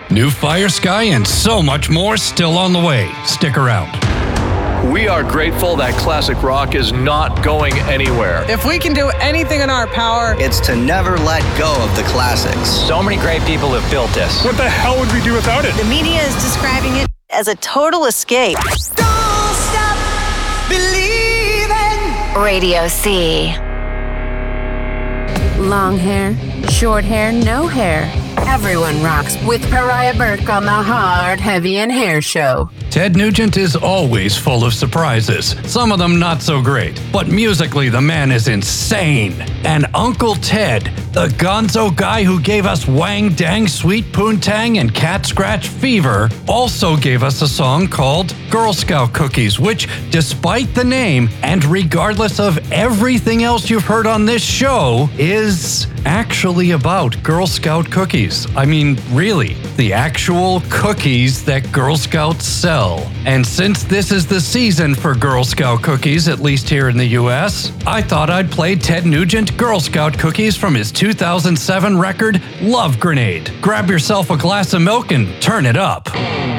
New Fire Sky and so much more still on the way. Stick around. We are grateful that classic rock is not going anywhere. If we can do anything in our power, it's to never let go of the classics. So many great people have built this. What the hell would we do without it? The media is describing it as a total escape. Don't stop believing. Radio C. Long hair, short hair, no hair. Everyone rocks with Pariah Burke on the Hard, Heavy, and Hair Show. Ted Nugent is always full of surprises, some of them not so great. But musically, the man is insane. And Uncle Ted, the gonzo guy who gave us Wang Dang Sweet Poontang and Cat Scratch Fever, also gave us a song called Girl Scout Cookies, which, despite the name, and regardless of everything else you've heard on this show, is actually about Girl Scout cookies. I mean, really, the actual cookies that Girl Scouts sell. And since this is the season for Girl Scout cookies, at least here in the US, I thought I'd play Ted Nugent Girl Scout cookies from his 2007 record, Love Grenade. Grab yourself a glass of milk and turn it up.